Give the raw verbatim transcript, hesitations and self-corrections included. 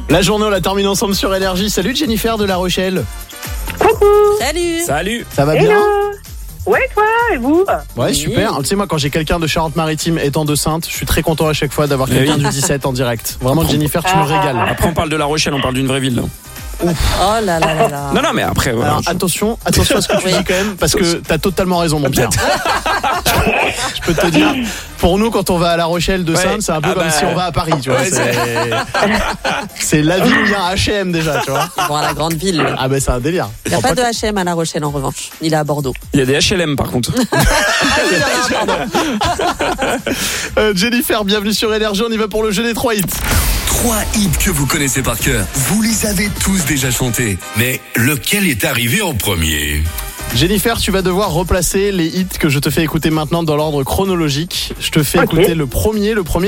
La journée, on la termine ensemble sur Énergie. Salut Jennifer de La Rochelle. Coucou. Salut. Salut. Ça va Hello. bien? Ouais, toi et vous? Ouais, Oui. super. Tu sais, moi, quand j'ai quelqu'un de Charente-Maritime étant de Sainte, je suis très content à chaque fois d'avoir Mais quelqu'un oui. du dix-sept en direct. Vraiment, Jennifer, tu me Ah. régales. Après, on parle de La Rochelle, on parle d'une vraie ville. Là. Oh là là là là. Non, non, mais après. voilà, Alors, je- attention, attention à ce que tu Oui. dis quand même, parce que t'as totalement raison, mon Pierre. Je peux te dire, pour nous, quand on va à La Rochelle de Ouais. Sainte, c'est un peu Ah comme bah. si on va à Paris, tu vois. Ouais, c'est... c'est la ville où il y a un H et M déjà, tu vois. Ils vont à la grande ville. Ah ben c'est un délire. Il n'y a pas de H et M à La Rochelle en revanche. Il est à Bordeaux. Il y a des H L M par contre. Euh, Jennifer, bienvenue sur Énergie, on y va pour le jeu des trois hits. Trois hits que vous connaissez par cœur. Vous les avez tous déjà chantés. Mais lequel est arrivé en premier? Jennifer, tu vas devoir replacer les hits que je te fais écouter maintenant dans l'ordre chronologique. Je te fais Ok. écouter le premier, le premier